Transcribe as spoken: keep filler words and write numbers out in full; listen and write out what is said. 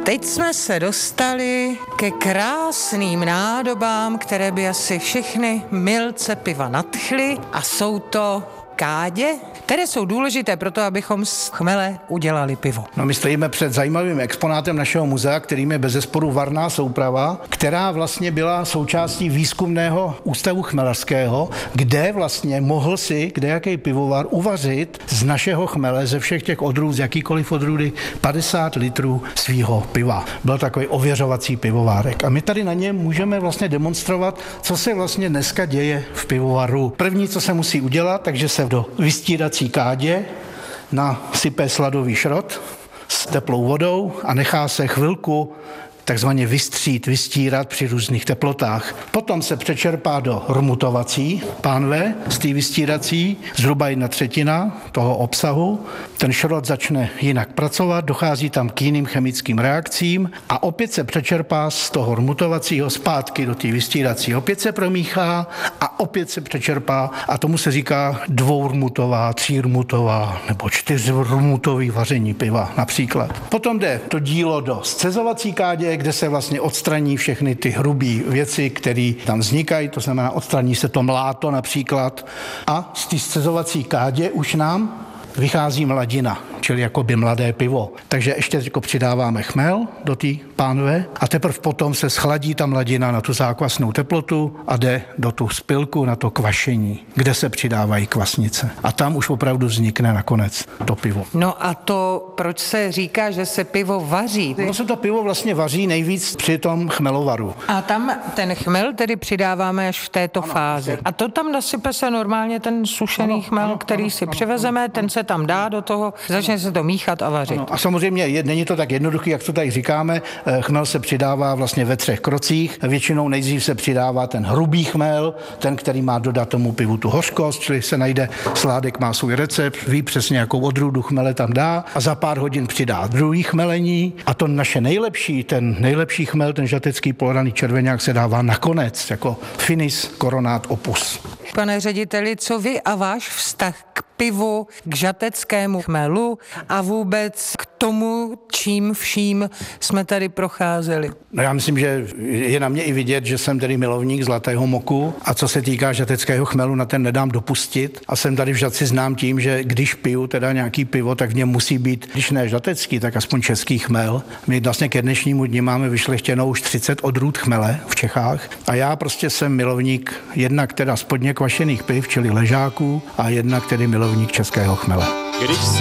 teď jsme se dostali ke krásným nádobám, které by asi všechny milce piva nadchly, a jsou to kádě, které jsou důležité pro to, abychom z chmele udělali pivo. No, my stojíme před zajímavým exponátem našeho muzea, kterým je bezesporu varná souprava, která vlastně byla součástí výzkumného ústavu chmelařského, kde vlastně mohl si kdejaký pivovar uvařit z našeho chmele, ze všech těch odrůd, z jakýkoliv odrůdy, padesát litrů svýho piva. Byl takový ověřovací pivovárek. A my tady na něm můžeme vlastně demonstrovat, co se vlastně dneska děje v pivovaru. První, co se musí udělat, takže se do vystírací kádě nasype sladový šrot s teplou vodou a nechá se chvilku takzvaně vystřít, vystírat při různých teplotách. Potom se přečerpá do rmutovací pánve z té vystírací, zhruba jedna třetina toho obsahu. Ten šrot začne jinak pracovat, dochází tam k jiným chemickým reakcím a opět se přečerpá z toho rmutovacího zpátky do té vystírací. Opět se promíchá a opět se přečerpá a tomu se říká dvourmutová, třírmutová nebo čtyřrmutový vaření piva například. Potom jde to dílo do scezovací kádě, kde se vlastně odstraní všechny ty hrubé věci, které tam vznikají, to znamená odstraní se to mláto například a z té scezovací kádě už nám vychází mladina, čili jakoby mladé pivo. Takže ještě jako přidáváme chmel do té pánve a teprve potom se schladí ta mladina na tu zákvasnou teplotu a jde do tu spilku na to kvašení, kde se přidávají kvasnice. A tam už opravdu vznikne nakonec to pivo. No a to, proč se říká, že se pivo vaří? Ono se to pivo vlastně vaří nejvíc při tom chmelovaru. A tam ten chmel tedy přidáváme až v této ano, fázi. Je... A to tam nasype se normálně ten sušený ano, chmel, ano, který ano, si ano, přivezeme, ano, ten se tam dá do toho, začne se to míchat a vařit. Ano, a samozřejmě je, není to tak jednoduchý, jak to tady říkáme. Chmel se přidává vlastně ve třech krocích. Většinou nejdřív se přidává ten hrubý chmel, ten, který má dodat tomu pivu tu hořkost, čili se najde, sládek má svůj recept, ví přesně, jakou odrůdu chmele tam dá a za pár hodin přidá druhý chmelení a to naše nejlepší, ten nejlepší chmel, ten žatecký polraný červeňák se dává nakonec, jako finis coronat opus. Pane řediteli, co vy a váš vztah k pivu, k žateckému chmelu a vůbec k tomu, čím vším jsme tady procházeli? No já myslím, že je na mě i vidět, že jsem tedy milovník zlatého moku a co se týká žateckého chmelu, na ten nedám dopustit a jsem tady v Žatci znám tím, že když piju teda nějaký pivo, tak v něm musí být, když ne žatecký, tak aspoň český chmel. My vlastně ke dnešnímu dni máme vyšlechtěnou už třicet odrůd chmele v Čechách a já prostě jsem milovník jednak teda spodně kvašených piv, čili ležáků a jednak tedy milovník českého chmele.